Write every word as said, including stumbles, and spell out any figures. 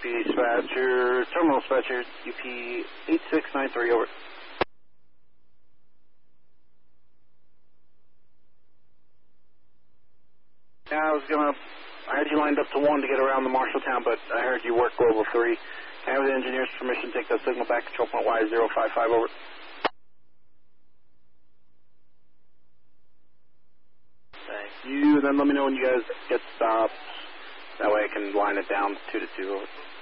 dispatcher, terminal dispatcher, U P eight six nine three, over. Yeah, I was gonna, I heard you lined up to one to get around the Marshalltown, but I heard you work Global three. Can I have the engineer's permission to take that signal back, control point Y zero five five, over? Thank you, then let me know when you guys get stopped. That way I can line it down two to two, over.